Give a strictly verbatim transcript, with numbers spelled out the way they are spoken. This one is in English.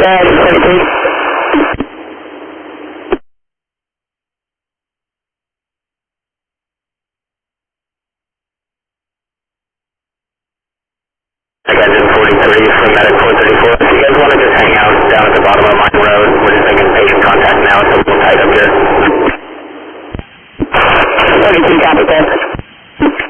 bad, forty-three. Engine forty-three from Medic four thirty-four. If you guys want to just hang out down at the bottom of Mine Road, we're just making patient contact now. It's a little tight up here. forty-three, copy that.